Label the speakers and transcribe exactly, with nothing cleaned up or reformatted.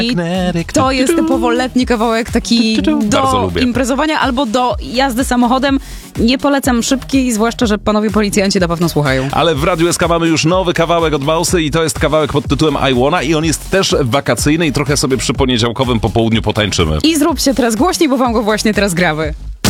Speaker 1: To jest typowo letni kawałek taki do imprezowania albo do jazdy samochodem. Nie polecam szybkiej, zwłaszcza, że panowie policjanci na pewno słuchają.
Speaker 2: Ale w Radiu S K mamy już nowy kawałek od Bousy i to jest kawałek pod tytułem I Wanna i on jest też wakacyjny i trochę sobie przy poniedziałkowym popołudniu potańczymy.
Speaker 1: I zróbcie teraz głośniej, bo wam go właśnie teraz gramy.